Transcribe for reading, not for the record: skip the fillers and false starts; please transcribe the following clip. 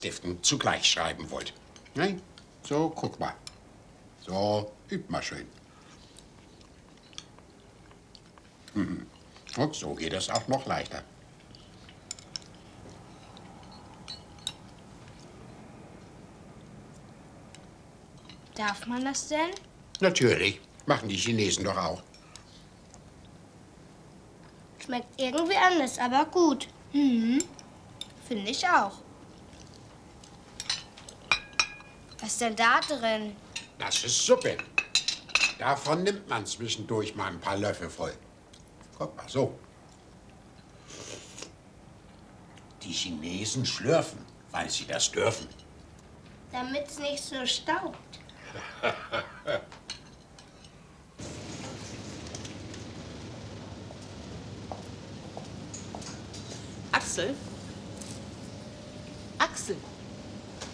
Stiften zugleich schreiben wollt. Nein? So, guck mal. So, übt mal schön. Und so geht es auch noch leichter. Darf man das denn? Natürlich. Machen die Chinesen doch auch. Schmeckt irgendwie anders, aber gut. Finde ich auch. Was ist denn da drin? Das ist Suppe. Davon nimmt man zwischendurch mal ein paar Löffel voll. Guck mal, so. Die Chinesen schlürfen, weil sie das dürfen. Damit es nicht so staubt. Axel,